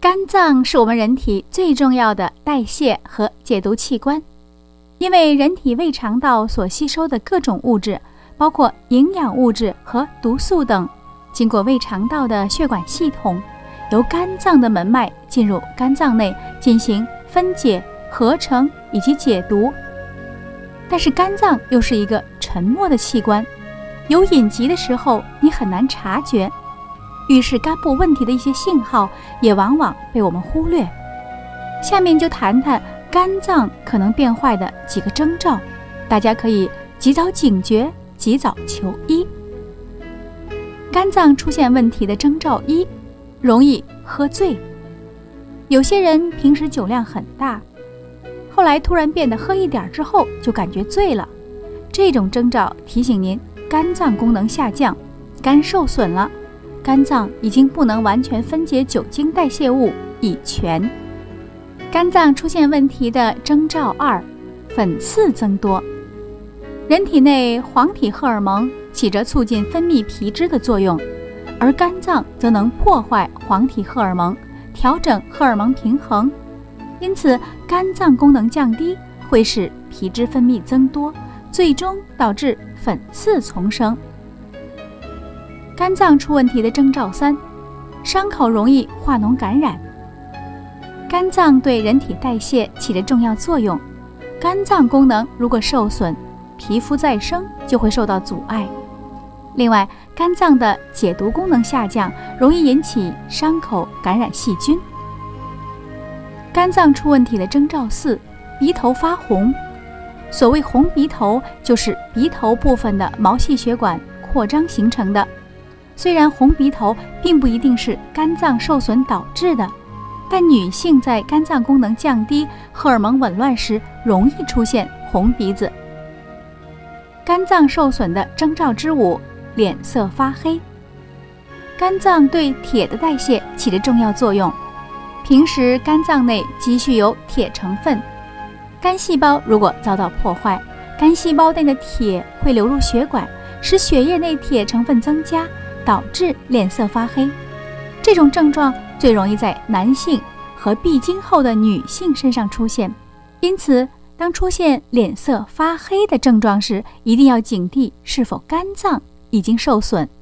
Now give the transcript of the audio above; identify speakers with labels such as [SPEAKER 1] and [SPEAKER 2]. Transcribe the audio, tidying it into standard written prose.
[SPEAKER 1] 肝脏是我们人体最重要的代谢和解毒器官，因为人体胃肠道所吸收的各种物质，包括营养物质和毒素等，经过胃肠道的血管系统，由肝脏的门脉进入肝脏内进行分解、合成以及解毒。但是肝脏又是一个沉默的器官，有隐疾的时候你很难察觉，预示肝部问题的一些信号也往往被我们忽略。下面就谈谈肝脏可能变坏的几个征兆，大家可以及早警觉，及早求医。肝脏出现问题的征兆一，容易喝醉。有些人平时酒量很大，后来突然变得喝一点之后就感觉醉了，这种征兆提醒您肝脏功能下降，肝受损了，肝脏已经不能完全分解酒精代谢物乙醛。肝脏出现问题的征兆二，粉刺增多。人体内黄体荷尔蒙起着促进分泌皮脂的作用，而肝脏则能破坏黄体荷尔蒙，调整荷尔蒙平衡，因此肝脏功能降低会使皮脂分泌增多，最终导致粉刺丛生。肝脏出问题的征兆三，伤口容易化脓感染。肝脏对人体代谢起着重要作用，肝脏功能如果受损，皮肤再生就会受到阻碍。另外，肝脏的解毒功能下降，容易引起伤口感染细菌。肝脏出问题的征兆四，鼻头发红。所谓红鼻头，就是鼻头部分的毛细血管扩张形成的。虽然红鼻头并不一定是肝脏受损导致的，但女性在肝脏功能降低、荷尔蒙紊乱时，容易出现红鼻子。肝脏受损的征兆之五，脸色发黑。肝脏对铁的代谢起着重要作用，平时肝脏内积蓄有铁成分，肝细胞如果遭到破坏，肝细胞内的铁会流入血管，使血液内铁成分增加，导致脸色发黑。这种症状最容易在男性和闭经后的女性身上出现，因此当出现脸色发黑的症状时，一定要警惕是否肝脏已经受损。